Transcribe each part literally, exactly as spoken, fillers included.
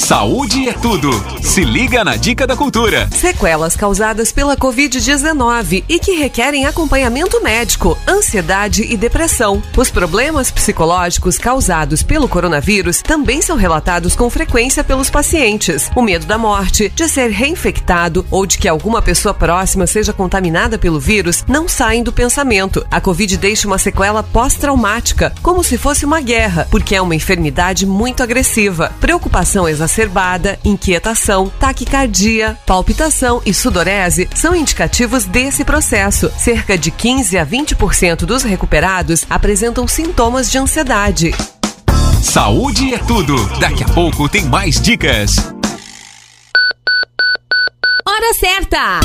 Saúde é tudo. Se liga na Dica da Cultura. Sequelas causadas pela covid dezenove e que requerem acompanhamento médico, ansiedade e depressão. Os problemas psicológicos causados pelo coronavírus também são relatados com frequência pelos pacientes. O medo da morte, de ser reinfectado ou de que alguma pessoa próxima seja contaminada pelo vírus não saem do pensamento. A Covid deixa uma sequela pós-traumática, como se fosse uma guerra, porque é uma enfermidade muito agressiva. Preocupação exacerbada, inquietação, taquicardia, palpitação e sudorese são indicativos desse processo. Cerca de quinze a vinte por cento dos recuperados apresentam sintomas de ansiedade. Saúde é tudo. Daqui a pouco tem mais dicas. Hora certa!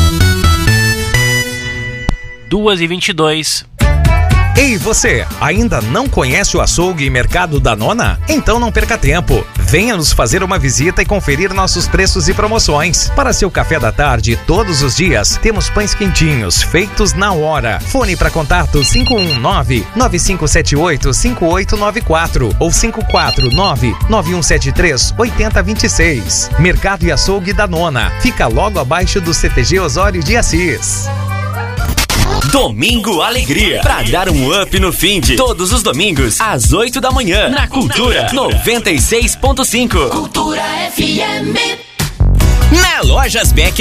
duas e vinte e dois. Ei, você, ainda não conhece o açougue e mercado da Nona? Então não perca tempo. Venha nos fazer uma visita e conferir nossos preços e promoções. Para seu café da tarde, todos os dias, temos pães quentinhos, feitos na hora. Fone para contato cinco um nove, nove cinco sete oito, cinco oito nove quatro ou cinco quatro nove, nove um sete três, oito zero dois seis. Mercado e açougue da Nona. Fica logo abaixo do C T G Osório de Assis. Domingo Alegria, pra dar um up no fim de todos os domingos, às oito da manhã, na Cultura noventa e seis ponto cinco. Cultura F M. Na Lojas Becker